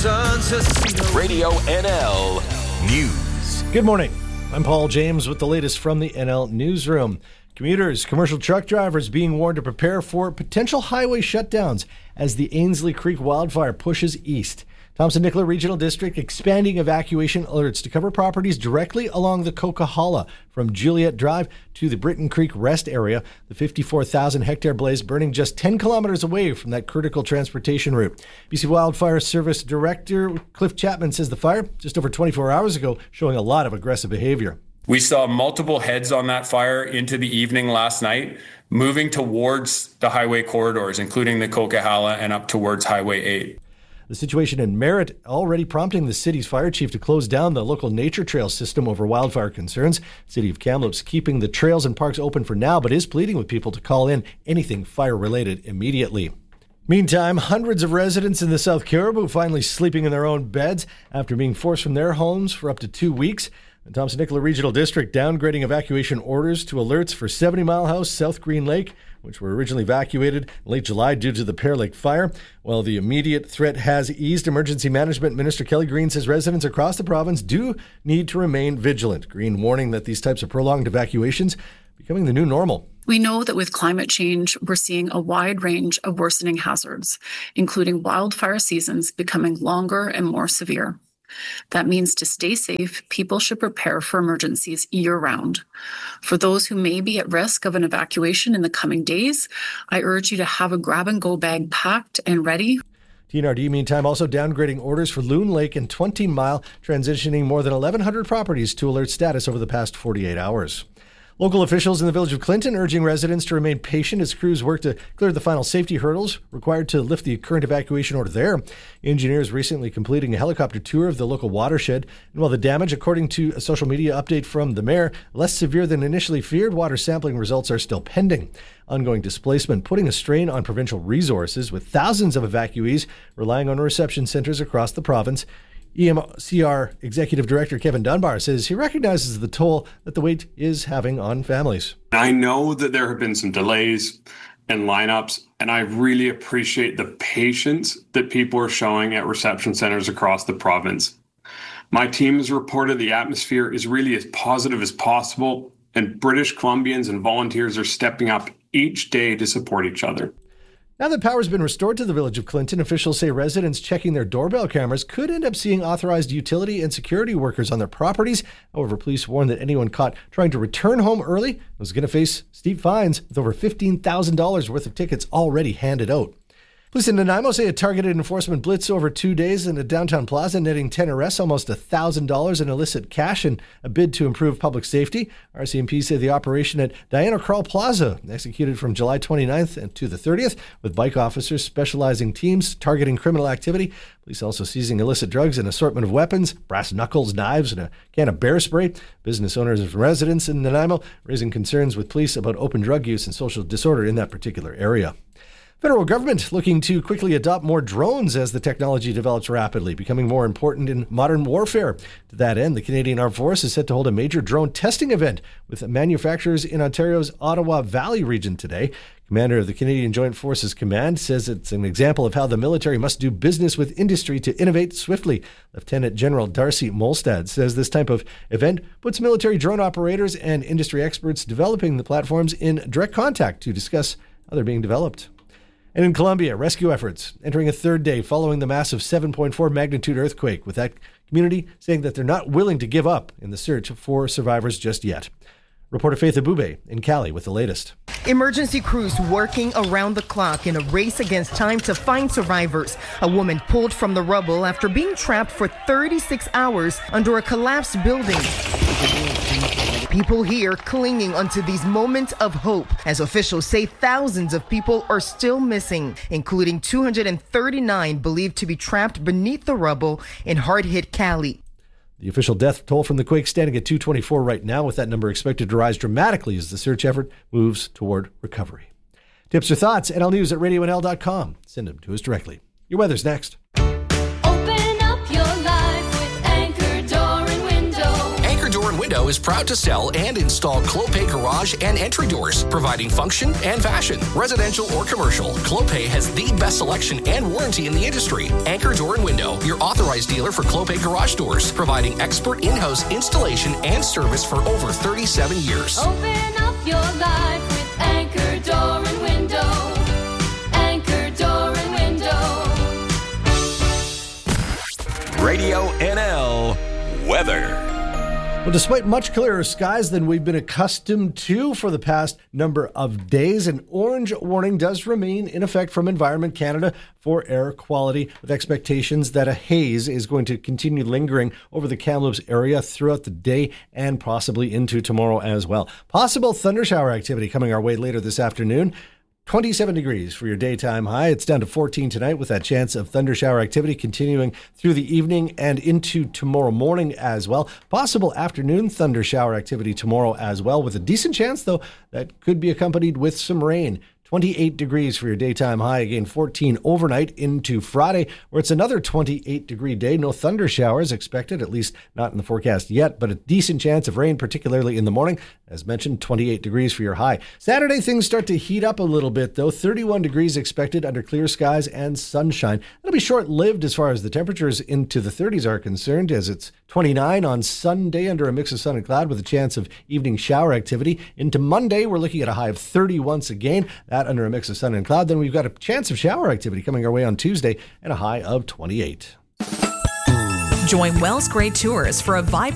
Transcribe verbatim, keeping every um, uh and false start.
Radio N L News. Good morning. I'm Paul James with the latest from the N L Newsroom. Commuters, commercial truck drivers being warned to prepare for potential highway shutdowns as the Ainslie Creek wildfire pushes east. Thompson-Nicola Regional District expanding evacuation alerts to cover properties directly along the Coquihalla from Juliet Drive to the Britton Creek Rest area. The fifty-four thousand hectare blaze burning just ten kilometers away from that critical transportation route. B C Wildfire Service Director Cliff Chapman says the fire, just over twenty-four hours ago, showing a lot of aggressive behavior. We saw multiple heads on that fire into the evening last night, moving towards the highway corridors, including the Coquihalla and up towards Highway eight. The situation in Merritt already prompting the city's fire chief to close down the local nature trail system over wildfire concerns. City of Kamloops keeping the trails and parks open for now, but is pleading with people to call in anything fire-related immediately. Meantime, hundreds of residents in the South Caribou finally sleeping in their own beds after being forced from their homes for up to two weeks. The Thompson-Nicola Regional District downgrading evacuation orders to alerts for seventy Mile House, South Green Lake, which were originally evacuated in late July due to the Pear Lake fire. While the immediate threat has eased, Emergency Management Minister Kelly Green says residents across the province do need to remain vigilant. Green warning that these types of prolonged evacuations becoming the new normal. We know that with climate change, we're seeing a wide range of worsening hazards, including wildfire seasons becoming longer and more severe. That means to stay safe, people should prepare for emergencies year-round. For those who may be at risk of an evacuation in the coming days, I urge you to have a grab-and-go bag packed and ready. T N R D, meantime, also downgrading orders for Loon Lake and twenty mile, transitioning more than eleven hundred properties to alert status over the past forty-eight hours. Local officials in the village of Clinton urging residents to remain patient as crews work to clear the final safety hurdles required to lift the current evacuation order there. Engineers recently completing a helicopter tour of the local watershed. And while the damage, according to a social media update from the mayor, less severe than initially feared, water sampling results are still pending. Ongoing displacement putting a strain on provincial resources, with thousands of evacuees relying on reception centers across the province. E M C R Executive Director Kevin Dunbar says he recognizes the toll that the wait is having on families. I know that there have been some delays and lineups, and I really appreciate the patience that people are showing at reception centers across the province. My team has reported the atmosphere is really as positive as possible, and British Columbians and volunteers are stepping up each day to support each other. Now that power has been restored to the village of Clinton, officials say residents checking their doorbell cameras could end up seeing authorized utility and security workers on their properties. However, police warn that anyone caught trying to return home early was going to face steep fines, with over fifteen thousand dollars worth of tickets already handed out. Police in Nanaimo say a targeted enforcement blitz over two days in a downtown plaza, netting ten arrests, almost one thousand dollars in illicit cash, in a bid to improve public safety. R C M P say the operation at Diana Krall Plaza executed from July twenty-ninth to the thirtieth, with bike officers specializing teams targeting criminal activity. Police also seizing illicit drugs, an assortment of weapons, brass knuckles, knives, and a can of bear spray. Business owners and residents in Nanaimo raising concerns with police about open drug use and social disorder in that particular area. Federal government looking to quickly adopt more drones as the technology develops rapidly, becoming more important in modern warfare. To that end, the Canadian Armed Forces is set to hold a major drone testing event with manufacturers in Ontario's Ottawa Valley region today. Commander of the Canadian Joint Forces Command says it's an example of how the military must do business with industry to innovate swiftly. Lieutenant General Darcy Molstad says this type of event puts military drone operators and industry experts developing the platforms in direct contact to discuss how they're being developed. And in Colombia, rescue efforts entering a third day following the massive seven point four magnitude earthquake, with that community saying that they're not willing to give up in the search for survivors just yet. Reporter Faith Abube in Cali with the latest. Emergency crews working around the clock in a race against time to find survivors. A woman pulled from the rubble after being trapped for thirty-six hours under a collapsed building. People here clinging onto these moments of hope, as officials say thousands of people are still missing, including two hundred thirty-nine believed to be trapped beneath the rubble in hard-hit Cali. The official death toll from the quake standing at two hundred twenty-four right now, with that number expected to rise dramatically as the search effort moves toward recovery. Tips or thoughts? N L News at radio n l dot com. Send them to us directly. Your weather's next. Open up your life with Anchor Door and Window. Anchor Door and Window Window is proud to sell and install Clopay garage and entry doors, providing function and fashion. Residential or commercial, Clopay has the best selection and warranty in the industry. Anchor Door and Window, your authorized dealer for Clopay garage doors, providing expert in-house installation and service for over thirty-seven years. Open up your life with Anchor Door and Window. Anchor Door and Window. Radio N L weather. Well, despite much clearer skies than we've been accustomed to for the past number of days, an orange warning does remain in effect from Environment Canada for air quality, with expectations that a haze is going to continue lingering over the Kamloops area throughout the day and possibly into tomorrow as well. Possible thundershower activity coming our way later this afternoon. twenty-seven degrees for your daytime high. It's down to fourteen tonight with that chance of thundershower activity continuing through the evening and into tomorrow morning as well. Possible afternoon thundershower activity tomorrow as well, with a decent chance, though, that could be accompanied with some rain. twenty-eight degrees for your daytime high. Again, fourteen overnight into Friday, where it's another twenty-eight degree day. No thunder showers expected, at least not in the forecast yet, but a decent chance of rain, particularly in the morning. As mentioned, twenty-eight degrees for your high. Saturday, things start to heat up a little bit, though. thirty-one degrees expected under clear skies and sunshine. That'll be short-lived as far as the temperatures into the thirties are concerned, as it's twenty-nine on Sunday under a mix of sun and cloud with a chance of evening shower activity. Into Monday, we're looking at a high of thirty once again. That under a mix of sun and cloud. Then we've got a chance of shower activity coming our way on Tuesday and a high of twenty-eight. Join Wells Grade Tours for a vibrant